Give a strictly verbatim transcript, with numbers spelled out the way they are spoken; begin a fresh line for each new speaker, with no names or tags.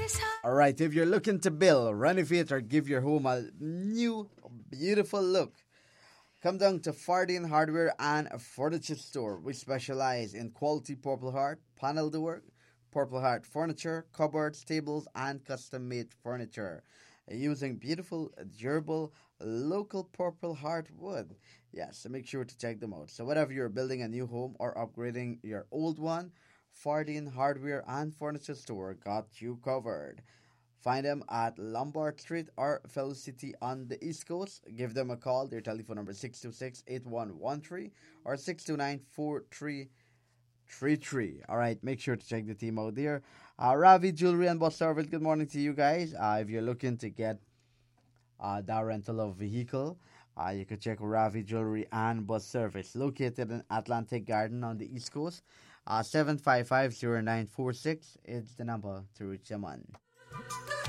Alright, if you're looking to build, renovate, or give your home a new, beautiful look, come down to Fardin Hardware and Furniture Store. We specialize in quality Purple Heart panel door, Purple Heart furniture, cupboards, tables, and custom made furniture using beautiful, durable, local Purple Heart wood. Yes, so make sure to check them out. So, whether you're building a new home or upgrading your old one, Fardin Hardware and Furniture Store got you covered. Find them at Lombard Street or Felicity on the East Coast. Give them a call. Their telephone number is six two six, eight one one three or six two nine, four three three three. All right, make sure to check the team out there. Uh, Ravi Jewelry and Bus Service, good morning to you guys. Uh, if you're looking to get uh, that rental of vehicle, uh, you can check Ravi Jewelry and Bus Service, located in Atlantic Garden on the East Coast. Uh, seven five five, zero nine four six is the number to reach them on.